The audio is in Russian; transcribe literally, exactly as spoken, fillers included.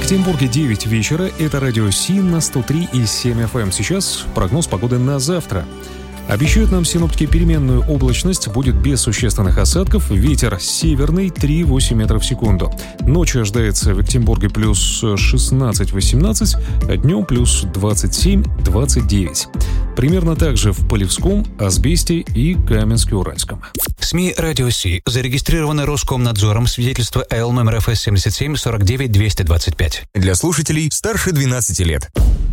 Екатеринбурге девять вечера. Это радио Си на сто три и семь эф эм. Сейчас прогноз погоды на завтра. Обещают нам синоптики переменную облачность, будет без существенных осадков, ветер северный три-восемь метров в секунду. Ночью ожидается в Екатеринбурге плюс шестнадцать-восемнадцать, а днем плюс двадцать семь-двадцать девять. Примерно так же в Полевском, Асбесте и Каменске-Уральском. СМИ «Радио Си» зарегистрированы Роскомнадзором, свидетельство Эл номер эф эс семьдесят семь сорок девять двести двадцать пять. Для слушателей старше двенадцати лет.